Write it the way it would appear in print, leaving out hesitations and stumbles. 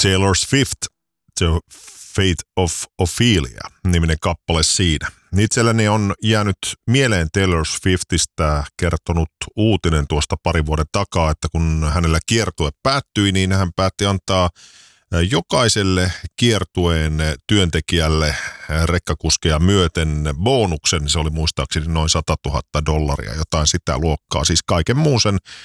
Taylor Swift, The Fate of Ophelia, niminen kappale siinä. Itselläni on jäänyt mieleen Taylor Swiftistä kertonut uutinen tuosta parin vuoden takaa, että kun hänellä kiertue päättyi, niin hän päätti antaa jokaiselle kiertueen työntekijälle rekkakuskeja myöten bonuksen. Se oli muistaakseni noin $100,000, jotain sitä luokkaa. Siis kaiken muun sen